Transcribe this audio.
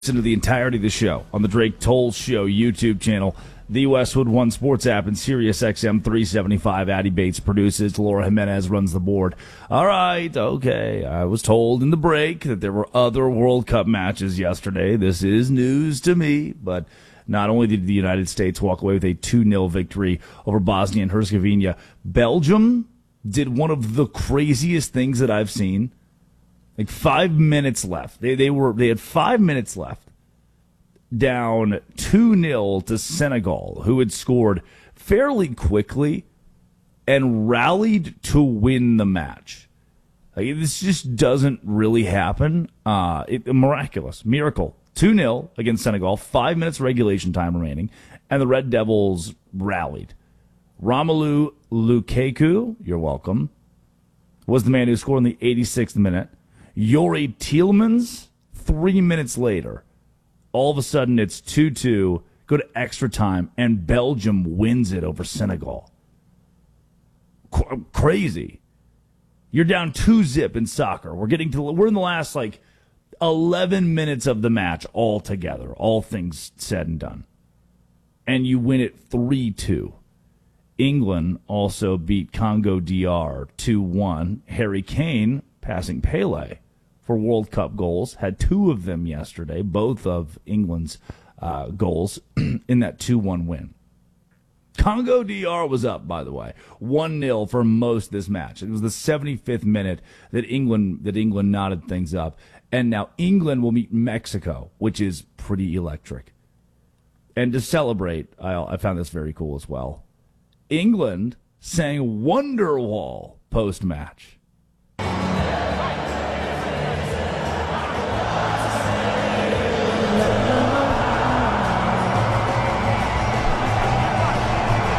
Listen to the entirety of the show on the Drake Toll Show YouTube channel, the Westwood One Sports app, and Sirius XM 375. Addie Bates produces. Laura Jimenez runs the board. All right, okay. I was told in the break that there were other World Cup matches yesterday. This is news to me, but not only did the United States walk away with a 2-0 victory over Bosnia and Herzegovina, Belgium did one of the craziest things that I've seen. Like 5 minutes left. They had 5 minutes left. Down 2-0 to Senegal, who had scored fairly quickly and rallied to win the match. Like, this just doesn't really happen. Miraculous. Miracle. 2-0 against Senegal. 5 minutes regulation time remaining. And the Red Devils rallied. Romelu Lukaku, you're welcome, was the man who scored in the 86th minute. Yuri Tielemans, 3 minutes later. All of a sudden, it's 2-2, go to extra time, and Belgium wins it over Senegal. Crazy. You're down 2-0 in soccer. We're in the last, 11 minutes of the match altogether, all things said and done. And you win it 3-2. England also beat Congo DR 2-1. Harry Kane, passing Pele for World Cup goals, had 2 of them yesterday, both of England's goals in that 2-1 win. Congo DR was up, by the way, 1-0 for most of this match. It was the 75th minute that England knotted things up, and now England will meet Mexico, which is pretty electric. And to celebrate, I found this very cool as well. England sang Wonderwall post-match.